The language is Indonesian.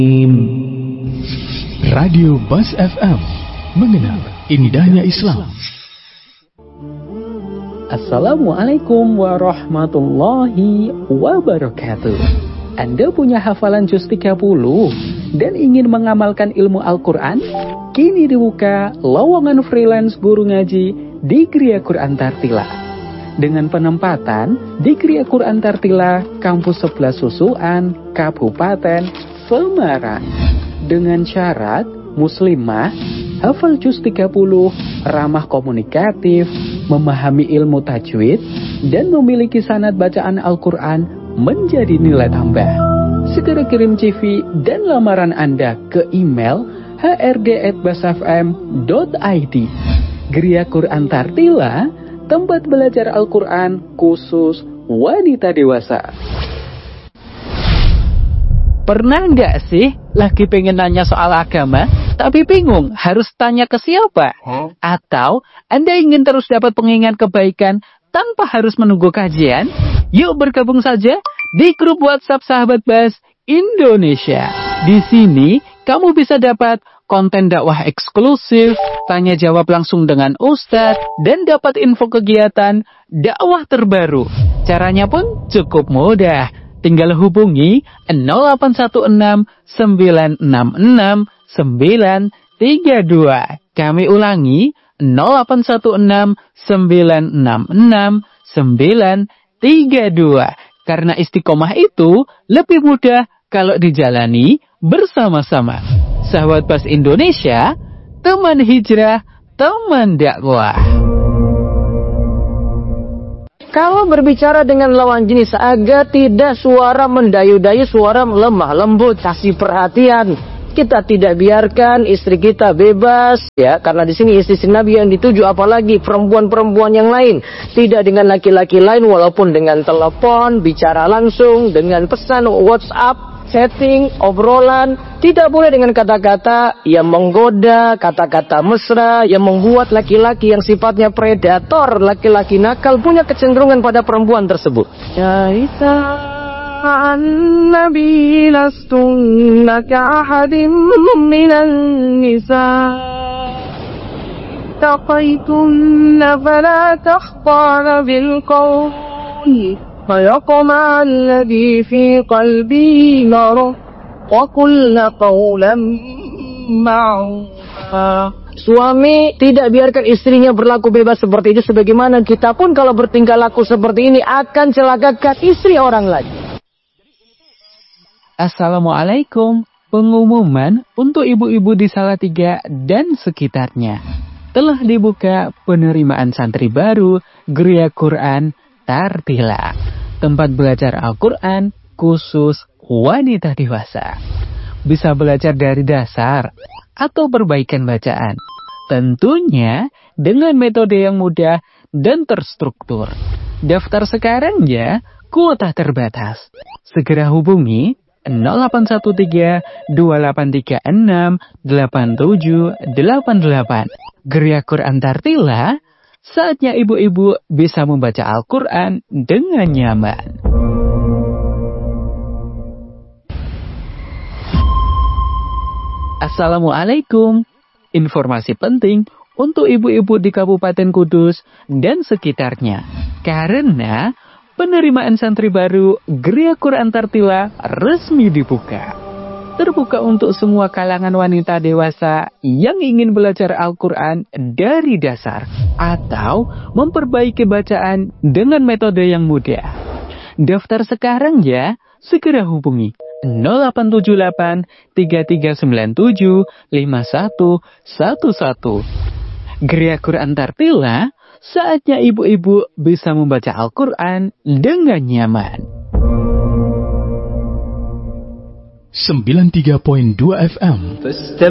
Radio Bas FM, mengenal indahnya Islam. Assalamualaikum warahmatullahi wabarakatuh. Anda punya hafalan juz 30 dan ingin mengamalkan ilmu Al-Quran? Kini dibuka lowongan freelance guru ngaji di Gria Quran Tartila. Dengan penempatan di Gria Quran Tartila, Kampus 11 Susuan, Kabupaten Semarang. Dengan syarat muslimah, hafal juz 30, ramah komunikatif, memahami ilmu tajwid, dan memiliki sanad bacaan Al-Quran menjadi nilai tambah. Segera kirim CV dan lamaran Anda ke email hrd@basfm.id. Gria Quran Tartila, tempat belajar Al-Quran khusus wanita dewasa. Pernah nggak sih lagi pengen nanya soal agama, tapi bingung harus tanya ke siapa? Atau Anda ingin terus dapat pengingat kebaikan tanpa harus menunggu kajian? Yuk bergabung saja di grup WhatsApp Sahabat Bas Indonesia. Di sini kamu bisa dapat konten dakwah eksklusif, tanya jawab langsung dengan Ustadz, dan dapat info kegiatan dakwah terbaru. Caranya pun cukup mudah. Tinggal hubungi 0816 966 932. Kami ulangi 0816 966 932. Karena istiqomah itu lebih mudah kalau dijalani bersama-sama. Sahabat Bas Indonesia, teman hijrah, teman dakwah. Kalau berbicara dengan lawan jenis agar tidak suara mendayu-dayu, suara lemah lembut, kasih perhatian. Kita tidak biarkan istri kita bebas, ya, karena di sini istri Nabi yang dituju, apalagi perempuan-perempuan yang lain. Tidak dengan laki-laki lain, walaupun dengan telepon, bicara langsung, dengan pesan WhatsApp, chatting, obrolan. Tidak boleh dengan kata-kata yang menggoda, kata-kata mesra, yang membuat laki-laki yang sifatnya predator, laki-laki nakal, punya kecenderungan pada perempuan tersebut. Ya Isa an-nabi lastunna ka'ahadim minan nisa taqaytunna fala takhfana bilqawli fayaqma alladhi fi qalbi marad wa qulna qawlan ma'rufa. Suami tidak biarkan istrinya berlaku bebas seperti itu, sebagaimana kita pun kalau bertingkah laku seperti ini akan celakakan istri orang lain. Assalamualaikum. Pengumuman untuk ibu-ibu di Salatiga dan sekitarnya. Telah dibuka penerimaan santri baru Gria Quran Tartila, tempat belajar Al-Quran khusus wanita dewasa. Bisa belajar dari dasar atau perbaikan bacaan. Tentunya dengan metode yang mudah dan terstruktur. Daftar sekarang ya, kuota terbatas. Segera hubungi 0813 2836 8788. Gria Quran Tartila, saatnya ibu-ibu bisa membaca Al-Quran dengan nyaman. Assalamualaikum. Informasi penting untuk ibu-ibu di Kabupaten Kudus dan sekitarnya. Karena penerimaan santri baru Gria Quran Tartila resmi dibuka. Terbuka untuk semua kalangan wanita dewasa yang ingin belajar Al-Quran dari dasar atau memperbaiki bacaan dengan metode yang mudah. Daftar sekarang ya, segera hubungi 0878 3397 5111. Gria Quran Tartila, saatnya ibu-ibu bisa membaca Al-Quran dengan nyaman. 93.2 FM